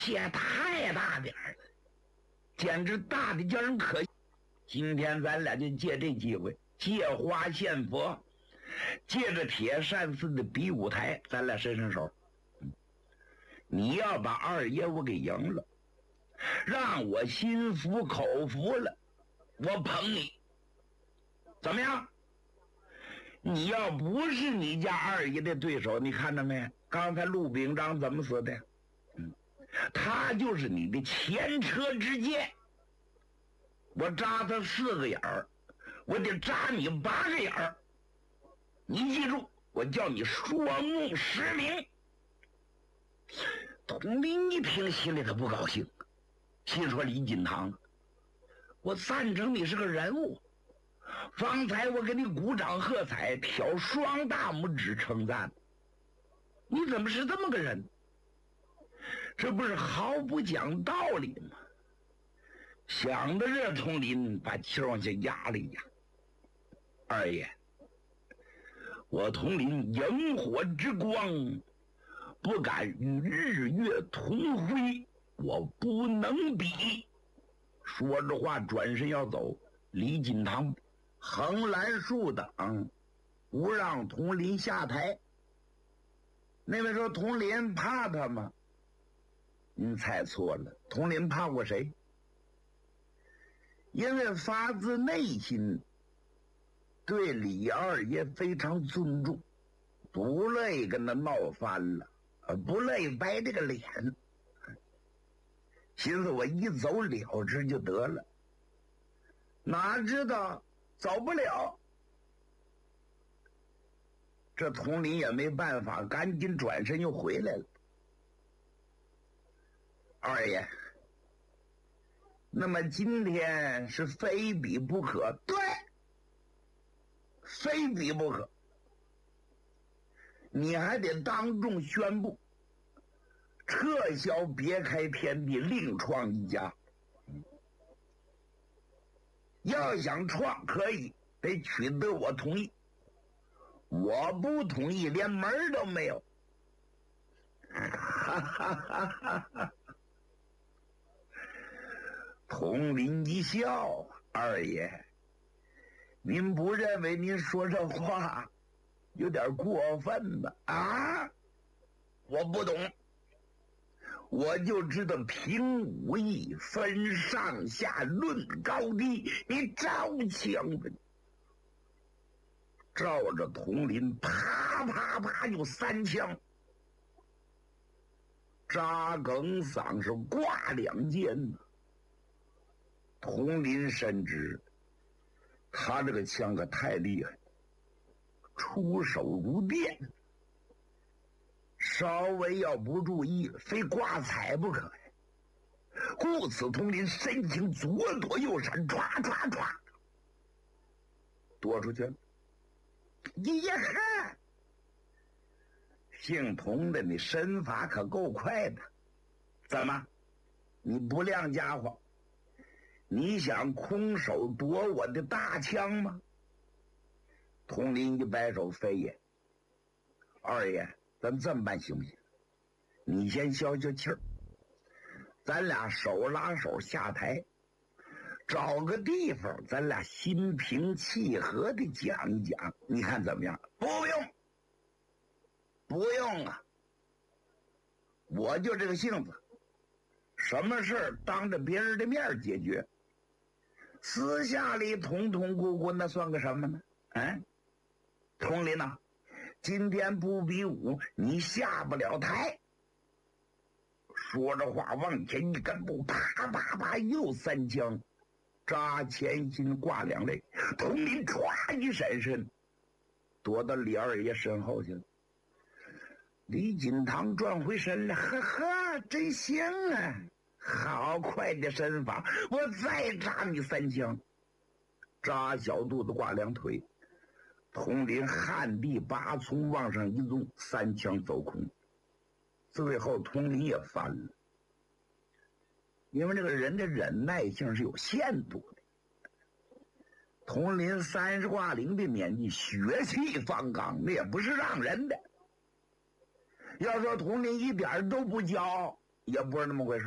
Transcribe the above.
也太大点儿了，简直大的叫人可惜。今天咱俩就借这机会，借花献佛，借着铁扇寺的比武台，咱俩伸伸手。你要把二爷我给赢了，让我心服口服了，我捧你，怎么样？你要不是你家二爷的对手，你看着没？刚才陆秉章怎么死的？他就是你的前车之鉴。我扎他4个眼儿，我得扎你8个眼儿。你记住，我叫你双目失明。佟林一听，心里头不高兴，心说李锦堂，我赞成你是个人物。方才我给你鼓掌喝彩，挑双大拇指称赞，你怎么是这么个人？这不是毫不讲道理吗？想到这，佟林把气往下压了一压。二爷，我佟林萤火之光，不敢与日月同辉，我不能比。说着话，转身要走。李锦堂横拦竖挡，不让佟林下台。那位说佟林怕他吗？您猜错了，佟林怕过谁？因为发自内心对李二爷非常尊重，不乐意跟他闹翻了，不乐意掰这个脸，寻思我一走了之就得了。哪知道走不了，这佟林也没办法，赶紧转身又回来了。二爷，那么今天是非比不可。对，非比不可。你还得当众宣布，撤销别开天地，另创一家。要想创可以，得取得我同意。我不同意，连门都没有。哈哈哈哈哈！佟林一笑，二爷，您不认为您说这话有点过分吗？啊，我不懂，我就知道凭武艺分上下论高低，你招枪吧。照着佟林啪啪啪就3枪，扎梗嗓是挂2箭。佟林深知他这个枪可太厉害，出手如电，稍微要不注意，非挂彩不可呀。故此，佟林身形左躲右闪，唰唰唰，躲出去了。呀呵，姓佟的，你身法可够快的。怎么，你不亮家伙？你想空手夺我的大枪吗？佟林一摆手，非也。二爷，咱这么办行不行？你先消消气儿，咱俩手拉手下台，找个地方咱俩心平气和的讲一讲，你看怎么样？不用，不用啊，我就这个性子，什么事儿当着别人的面解决，私下里捅捅咕咕那算个什么呢？佟林呐，今天不比武，你下不了台。说着话往前一跟步，啪啪啪又3枪，扎前心挂2肋。佟林唰一闪身，躲到李二爷身后去了。李锦堂转回身来，呵呵，真行啊，好快的身法，我再扎你3枪。扎小肚子挂2腿，佟林旱地拔葱往上一纵，3枪走空。最后佟林也翻了，因为这个人的忍耐性是有限度的。佟林30挂0的年纪，血气方刚，那也不是让人的。要说佟林一点都不骄傲， 也不是那么回事。